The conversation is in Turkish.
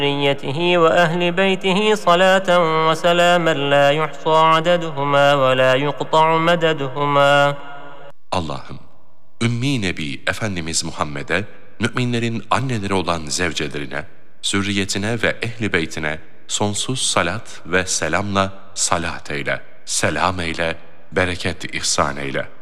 ذريته وأهل بيته صلاة وسلاما لا يحصى عددهما ولا يقطع مددهما. Allah'ım, Ümmi Nebi Efendimiz Muhammed'e, müminlerin anneleri olan zevcelerine, zürriyetine ve ehli beytine sonsuz salat ve selamla salat eyle, selam eyle, bereket ihsan eyle.